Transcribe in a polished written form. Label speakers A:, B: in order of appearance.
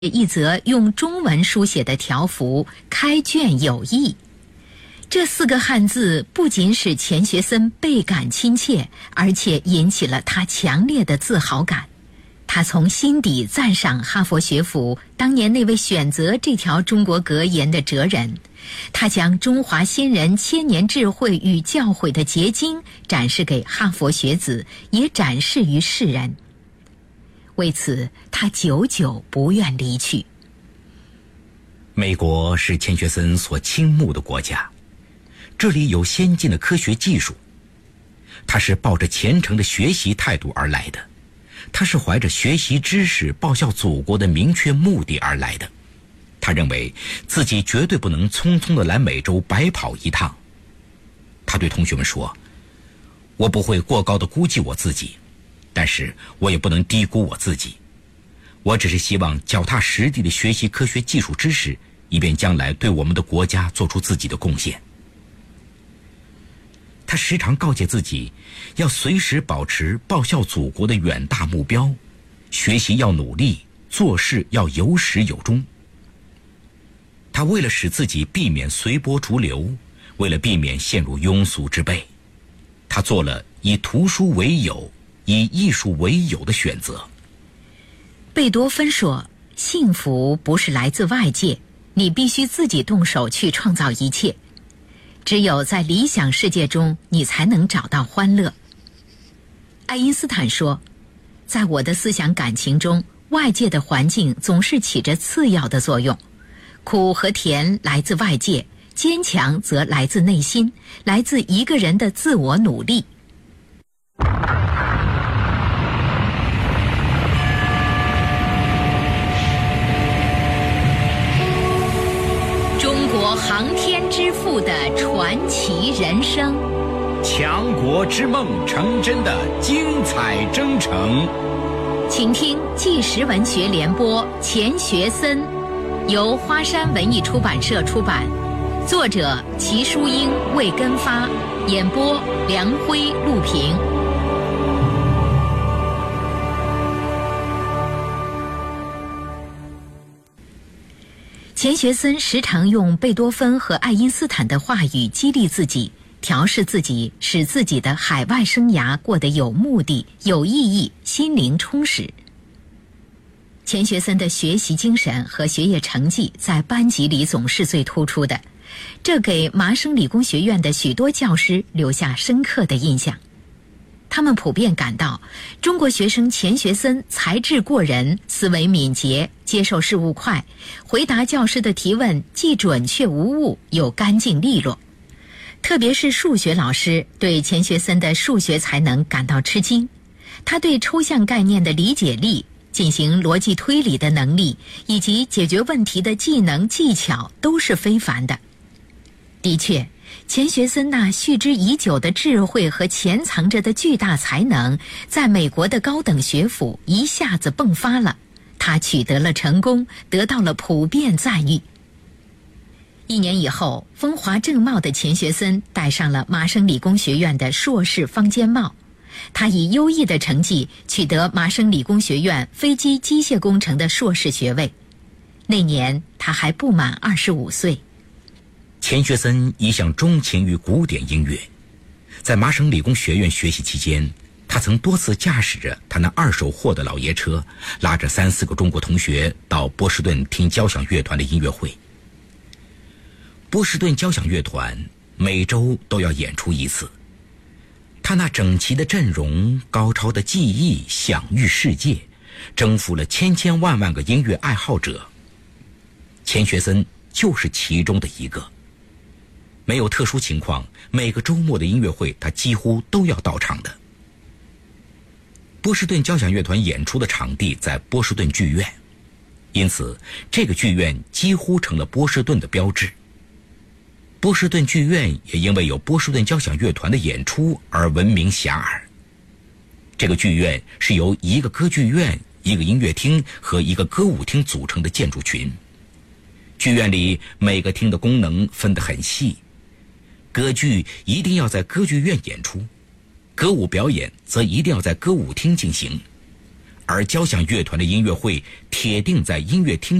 A: 一则用中文书写的条幅“开卷有益”。这4个汉字不仅使钱学森倍感亲切，而且引起了他强烈的自豪感。他从心底赞赏哈佛学府当年那位选择这条中国格言的哲人。他将中华先人千年智慧与教诲的结晶展示给哈佛学子，也展示于世人。为此，他久久不愿离去。
B: 美国是钱学森所倾慕的国家，这里有先进的科学技术。他是抱着虔诚的学习态度而来的，他是怀着学习知识、报效祖国的明确目的而来的。他认为自己绝对不能匆匆地来美洲白跑一趟。他对同学们说：“我不会过高地估计我自己，但是我也不能低估我自己。我只是希望脚踏实地地学习科学技术知识，以便将来对我们的国家做出自己的贡献。”他时常告诫自己，要随时保持报效祖国的远大目标，学习要努力，做事要有始有终。他为了使自己避免随波逐流，为了避免陷入庸俗之辈，他做了以图书为友、以艺术为友的选择。
A: 贝多芬说：“幸福不是来自外界，你必须自己动手去创造一切。只有在理想世界中，你才能找到欢乐。”爱因斯坦说：“在我的思想感情中，外界的环境总是起着次要的作用。苦和甜来自外界，坚强则来自内心，来自一个人的自我努力。”中国航天之父的传奇人生，
B: 强国之梦成真的精彩征程。
A: 请听纪实文学联播《钱学森》，由花山文艺出版社出版，作者齐淑英、魏根发，演播梁辉、陆平。钱学森时常用贝多芬和爱因斯坦的话语激励自己，调试自己，使自己的海外生涯过得有目的、有意义，心灵充实。钱学森的学习精神和学业成绩在班级里总是最突出的，这给麻省理工学院的许多教师留下深刻的印象。他们普遍感到，中国学生钱学森才智过人，思维敏捷，接受事物快，回答教师的提问既准确无误，又干净利落。特别是数学老师对钱学森的数学才能感到吃惊，他对抽象概念的理解力、进行逻辑推理的能力以及解决问题的技能技巧都是非凡的。的确，钱学森那蓄之已久的智慧和潜藏着的巨大才能，在美国的高等学府一下子迸发了，他取得了成功，得到了普遍赞誉。1年以后，风华正茂的钱学森戴上了麻省理工学院的硕士方尖帽，他以优异的成绩取得麻省理工学院飞机机械工程的硕士学位。那年他还不满25岁。
B: 钱学森一向钟情于古典音乐，在麻省理工学院学习期间，他曾多次驾驶着他那2手货的老爷车，拉着3、4个中国同学到波士顿听交响乐团的音乐会。波士顿交响乐团每周都要演出1次，他那整齐的阵容、高超的技艺享誉世界，征服了千千万万个音乐爱好者。钱学森就是其中的一个。没有特殊情况，每个周末的音乐会他几乎都要到场的。波士顿交响乐团演出的场地在波士顿剧院，因此这个剧院几乎成了波士顿的标志。波士顿剧院也因为有波士顿交响乐团的演出而闻名遐迩。这个剧院是由一个歌剧院、一个音乐厅和一个歌舞厅组成的建筑群。剧院里每个厅的功能分得很细，歌剧一定要在歌剧院演出，歌舞表演则一定要在歌舞厅进行， 而交响乐团的音乐会铁定在音乐厅